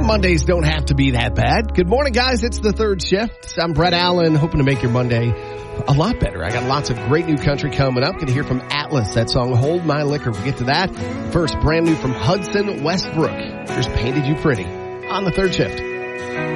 Some Mondays don't have to be that bad. Good morning, guys. It's the third shift. I'm Brett Allen, hoping to make your Monday a lot better. I got lots of great new country coming up. Going to hear from Atlas, that song, Hold My Liquor. We'll get to that. First, brand new from Hudson Westbrook. Here's Painted You Pretty on the third shift.